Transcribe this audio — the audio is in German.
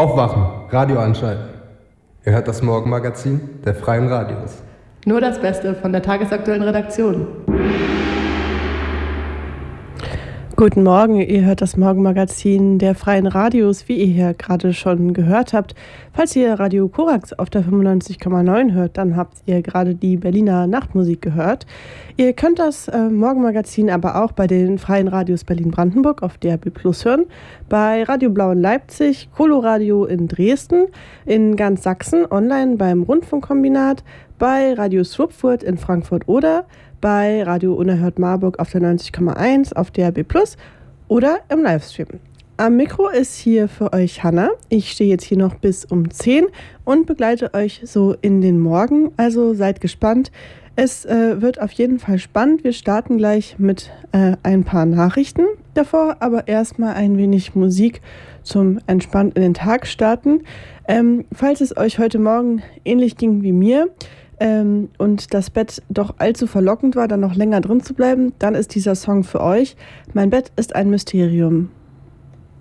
Aufwachen, Radio anschalten. Ihr hört das Morgenmagazin der Freien Radios. Nur das Beste von der tagesaktuellen Redaktion. Guten Morgen, ihr hört das Morgenmagazin der Freien Radios, wie ihr hier gerade schon gehört habt. Falls ihr Radio Korax auf der 95,9 hört, dann habt ihr gerade die Berliner Nachtmusik gehört. Ihr könnt das Morgenmagazin aber auch bei den Freien Radios Berlin-Brandenburg auf DAB+ hören, bei Radio Blau in Leipzig, Coloradio in Dresden, in ganz Sachsen online beim Rundfunkkombinat, bei Radio Schwupfurt in Frankfurt-Oder, bei Radio Unerhört Marburg auf der 90,1 auf DAB+ oder im Livestream. Am Mikro ist hier für euch Hanna. Ich stehe jetzt hier noch bis um 10 und begleite euch so in den Morgen, also seid gespannt. Es wird auf jeden Fall spannend. Wir starten gleich mit ein paar Nachrichten. Davor aber erstmal ein wenig Musik zum entspannt in den Tag starten. Falls es euch heute Morgen ähnlich ging wie mir, und das Bett doch allzu verlockend war, dann noch länger drin zu bleiben, dann ist dieser Song für euch. Mein Bett ist ein Mysterium.